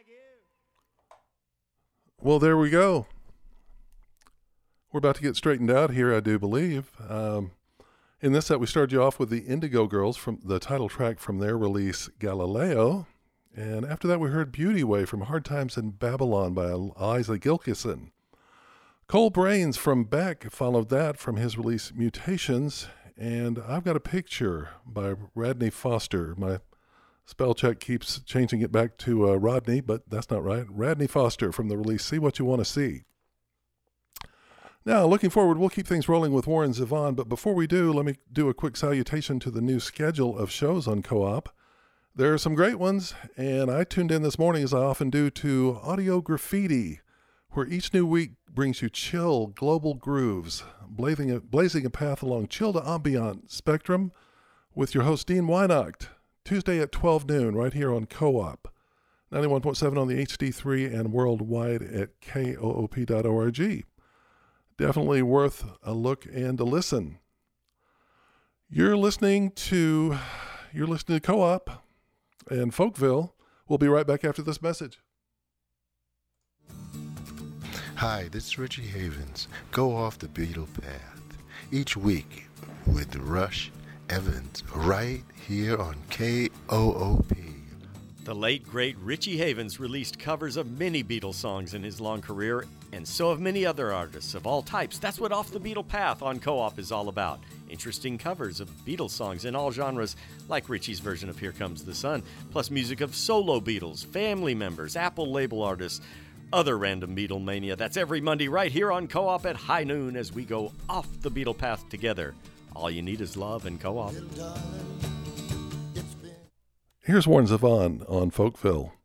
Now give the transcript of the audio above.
Well, there we go. We're about to get straightened out here, I do believe. In this set, we started you off with the Indigo Girls from the title track from their release, Galileo. And after that, we heard Beauty Way from Hard Times in Babylon by Eliza Gilkison. Cold Brains from Beck followed that from his release, Mutations. And I've Got a Picture by Radney Foster. My spell check keeps changing it back to Rodney, but that's not right. Radney Foster from the release, See What You Want to See. Now, looking forward, we'll keep things rolling with Warren Zevon, but before we do, let me do a quick salutation to the new schedule of shows on Co-op. There are some great ones, and I tuned in this morning, as I often do, to Audio Graffiti, where each new week brings you chill, global grooves, blazing a path along chill to ambient spectrum with your host, Dean Weinacht, Tuesday at 12 noon, right here on Co-op, 91.7 on the HD3 and worldwide at koop.org. Definitely worth a look and a listen. You're listening to Co-op and Folkville. We'll be right back after this message. Hi, this is Richie Havens. Go off the Beatle path each week with Rush Evans right here on KOOP. The late, great Richie Havens released covers of many Beatles songs in his long career, and so have many other artists of all types. That's what Off the Beatle Path on Co-op is all about. Interesting covers of Beatles songs in all genres, like Richie's version of Here Comes the Sun, plus music of solo Beatles, family members, Apple label artists, other random Beatle mania. That's every Monday right here on Co-op at high noon as we go off the Beatle Path together. All you need is love and Co-op. Here's Warren Zevon on Folkville.